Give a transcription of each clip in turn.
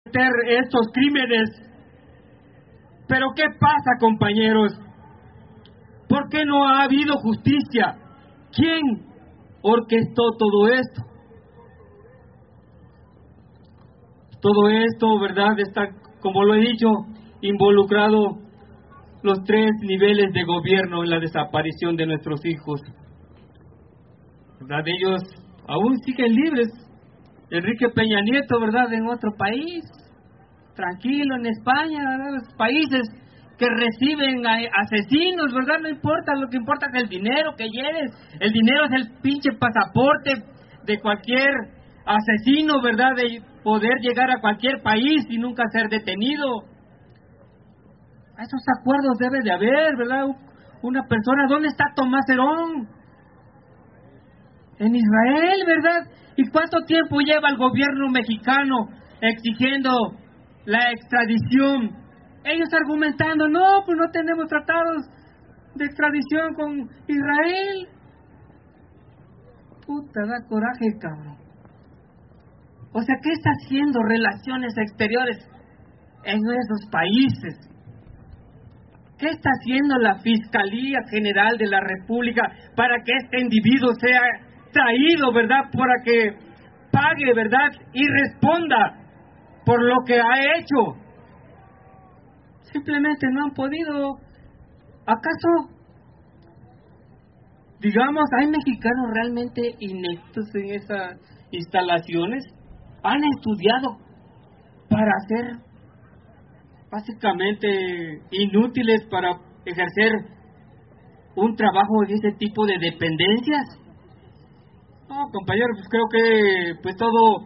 estos crímenes. Pero ¿qué pasa, compañeros? ¿Por qué no ha habido justicia? ¿Quién orquestó todo esto? Todo esto, ¿verdad?, está, como lo he dicho, involucrado los 3 niveles de gobierno en la desaparición de nuestros hijos. ¿Verdad? Ellos aún siguen libres. Enrique Peña Nieto, ¿verdad?, en otro país, tranquilo, en España, ¿verdad?, los países que reciben asesinos, ¿verdad? No importa, lo que importa es el dinero que lleves. El dinero es el pinche pasaporte de cualquier asesino, ¿verdad?, de poder llegar a cualquier país y nunca ser detenido. Esos acuerdos debe de haber, ¿verdad? Una persona, ¿dónde está Tomás Herón? En Israel, ¿verdad? ¿Y cuánto tiempo lleva el gobierno mexicano exigiendo la extradición? Ellos argumentando, no, pues no tenemos tratados de extradición con Israel. Puta, da coraje, cabrón. O sea, ¿qué está haciendo Relaciones Exteriores en esos países? ¿Qué está haciendo la Fiscalía General de la República para que este individuo sea traído, ¿verdad?, para que pague, ¿verdad?, y responda por lo que ha hecho? Simplemente no han podido. ¿Acaso, digamos, hay mexicanos realmente ineptos en esas instalaciones? ¿Han estudiado para ser básicamente inútiles para ejercer un trabajo en ese tipo de dependencias? No, compañeros, pues creo que pues todo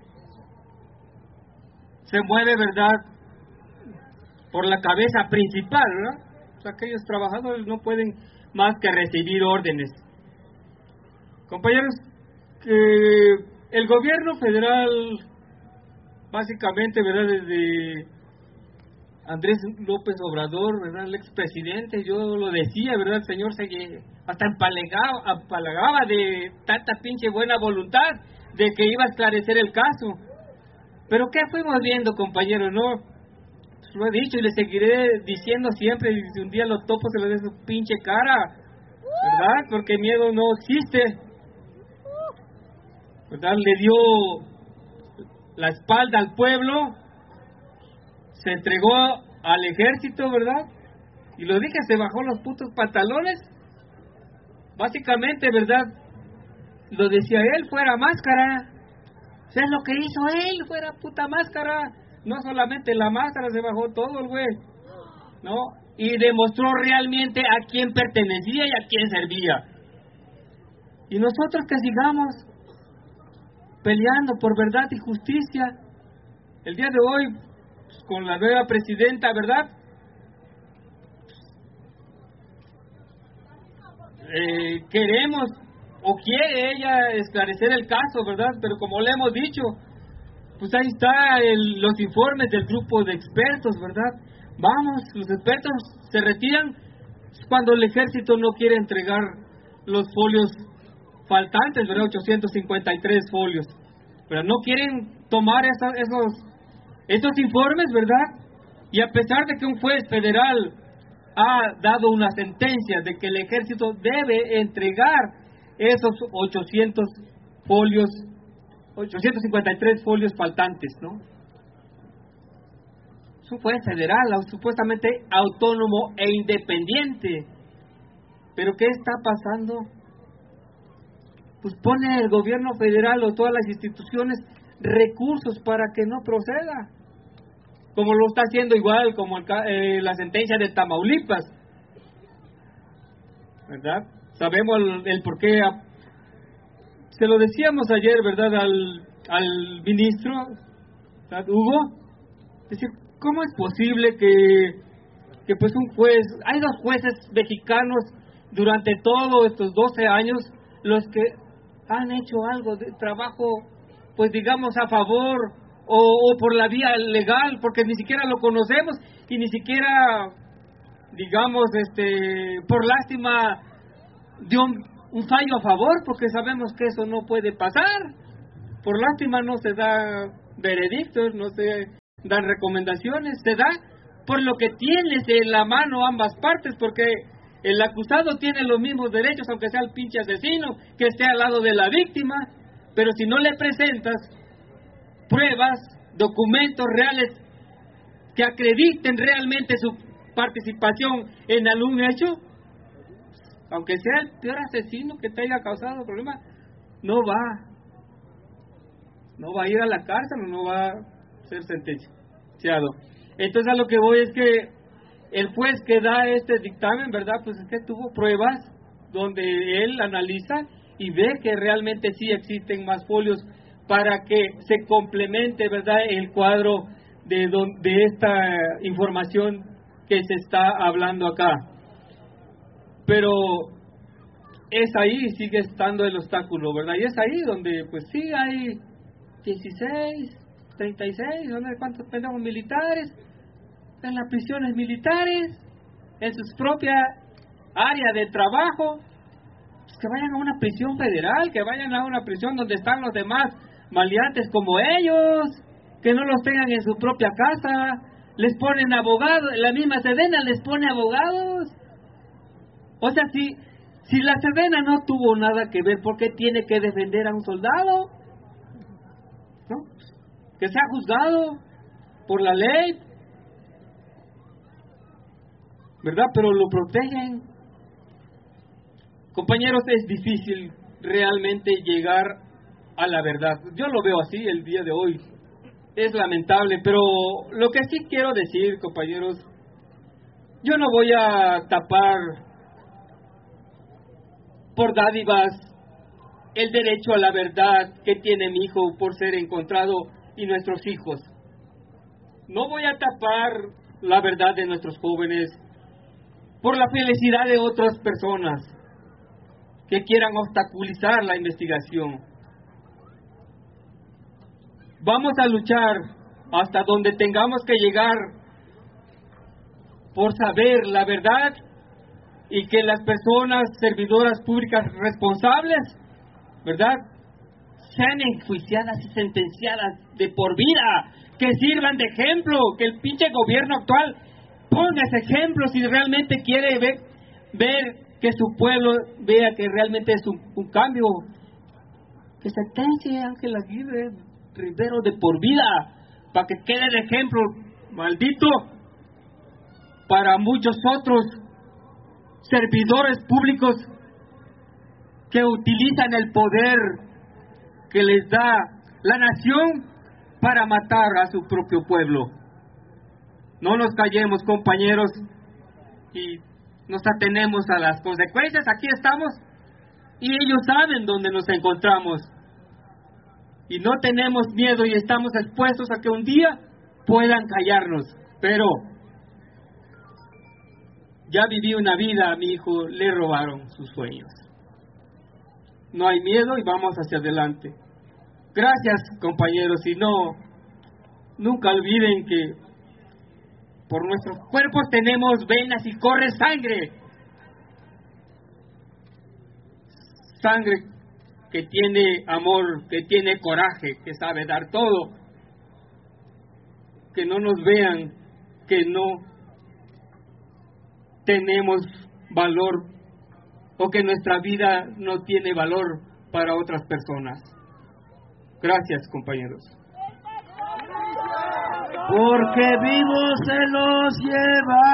se mueve, ¿verdad?, por la cabeza principal, ¿verdad? O sea, aquellos trabajadores no pueden más que recibir órdenes. Compañeros, que el gobierno federal, básicamente, ¿verdad?, desde Andrés López Obrador, ¿verdad?, el expresidente, yo lo decía, ¿verdad?, el señor hasta empalagaba de tanta pinche buena voluntad de que iba a esclarecer el caso. Pero ¿qué fuimos viendo, compañeros? No, lo he dicho y le seguiré diciendo siempre, y si un día lo topo se lo dé su pinche cara, ¿verdad?, porque miedo no existe, ¿verdad? Le dio la espalda al pueblo, se entregó al ejército, ¿verdad? Y lo dije, se bajó los putos pantalones. Básicamente, ¿verdad?, lo decía él, fuera máscara. Eso es lo que hizo él, fuera puta máscara. No solamente la máscara, se bajó todo el güey, ¿no? Y demostró realmente a quién pertenecía y a quién servía. Y nosotros que sigamos peleando por verdad y justicia, el día de hoy, pues, con la nueva presidenta, ¿verdad?, queremos o quiere ella esclarecer el caso, ¿verdad? Pero como le hemos dicho, pues ahí está los informes del grupo de expertos, ¿verdad? Vamos, los expertos se retiran cuando el ejército no quiere entregar los folios faltantes, ¿verdad? 853 folios, pero no quieren tomar esos informes, ¿verdad? Y a pesar de que un juez federal ha dado una sentencia de que el ejército debe entregar esos 853 folios faltantes, ¿no? Es un juez federal, supuestamente autónomo e independiente. ¿Pero qué está pasando? Pues pone el gobierno federal o todas las instituciones recursos para que no proceda, como lo está haciendo igual como la sentencia de Tamaulipas, ¿verdad? Sabemos el por qué. Se lo decíamos ayer, ¿verdad?, al ministro, ¿verdad?, Hugo. Es decir, ¿cómo es posible que pues un juez, hay 2 jueces mexicanos durante todos estos 12 años los que han hecho algo de trabajo, pues digamos a favor o por la vía legal, porque ni siquiera lo conocemos y ni siquiera, digamos, por lástima dio un fallo a favor, porque sabemos que eso no puede pasar? Por lástima no se da veredictos, no se dan recomendaciones, se da por lo que tienes en la mano ambas partes, porque el acusado tiene los mismos derechos, aunque sea el pinche asesino, que esté al lado de la víctima, pero si no le presentas pruebas, documentos reales que acrediten realmente su participación en algún hecho, aunque sea el peor asesino que te haya causado problema, no va a ir a la cárcel, no va a ser sentenciado. Entonces a lo que voy es que el juez que da este dictamen, ¿verdad? Pues es que tuvo pruebas donde él analiza y ve que realmente sí existen más folios para que se complemente, ¿verdad?, el cuadro de esta información que se está hablando acá. Pero es ahí, sigue estando el obstáculo, ¿verdad? Y es ahí donde, pues sí, hay 16, 36, no sé cuántos pendejos militares en las prisiones militares, en sus propias áreas de trabajo. Pues que vayan a una prisión federal, que vayan a una prisión donde están los demás maleantes como ellos, que no los tengan en su propia casa, les ponen abogados, la misma Sedena les pone abogados. O sea, si la Sedena no tuvo nada que ver, ¿por qué tiene que defender a un soldado? ¿No? Que sea juzgado por la ley, ¿verdad? Pero lo protegen. Compañeros, es difícil realmente llegar a la verdad. Yo lo veo así el día de hoy. Es lamentable, pero lo que sí quiero decir, compañeros, yo no voy a tapar por dádivas el derecho a la verdad que tiene mi hijo por ser encontrado y nuestros hijos. No voy a tapar la verdad de nuestros jóvenes por la felicidad de otras personas que quieran obstaculizar la investigación. Vamos a luchar hasta donde tengamos que llegar por saber la verdad y que las personas servidoras públicas responsables, ¿verdad?, sean enjuiciadas y sentenciadas de por vida, que sirvan de ejemplo, que el pinche gobierno actual ponga ese ejemplo si realmente quiere ver que su pueblo vea que realmente es un cambio. Que sentencie a Ángel Aguirre Rivero de por vida, para que quede de ejemplo, maldito, para muchos otros servidores públicos que utilizan el poder que les da la nación para matar a su propio pueblo. No nos callemos, compañeros, y nos atenemos a las consecuencias. Aquí estamos y ellos saben dónde nos encontramos. Y no tenemos miedo y estamos expuestos a que un día puedan callarnos. Pero ya viví una vida, a mi hijo le robaron sus sueños. No hay miedo y vamos hacia adelante. Gracias, compañeros, y nunca olviden que por nuestros cuerpos tenemos venas y corre sangre. Sangre que tiene amor, que tiene coraje, que sabe dar todo. Que no nos vean, que no tenemos valor o que nuestra vida no tiene valor para otras personas. Gracias, compañeros. Porque vivo se los lleva.